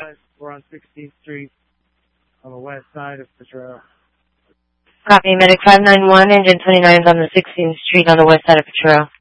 advised, we're on 16th Street on the west side of Potrero. Copy, Medic 591, engine 29 is on the 16th Street on the west side of Potrero.